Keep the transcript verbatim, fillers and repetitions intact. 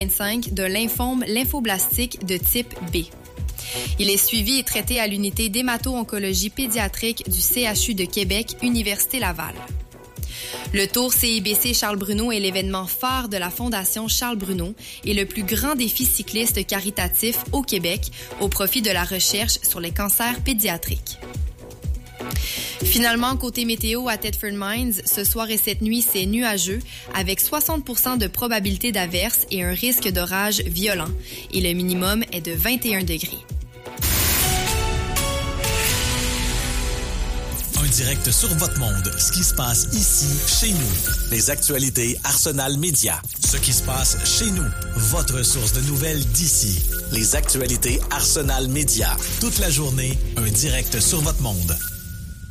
vingt-cinq de lymphome lymphoblastique de type B. Il est suivi et traité à l'unité d'hémato-oncologie pédiatrique du C H U de Québec, Université Laval. Le Tour C I B C Charles Bruno est l'événement phare de la Fondation Charles Bruno et le plus grand défi cycliste caritatif au Québec au profit de la recherche sur les cancers pédiatriques. Finalement, côté météo à Thetford Mines, ce soir et cette nuit, c'est nuageux avec soixante pour cent de probabilité d'averse et un risque d'orage violent. Et le minimum est de vingt et un degrés. Un direct sur votre monde. Ce qui se passe ici, chez nous. Les actualités Arsenal Média. Ce qui se passe chez nous. Votre source de nouvelles d'ici. Les actualités Arsenal Média. Toute la journée, un direct sur votre monde.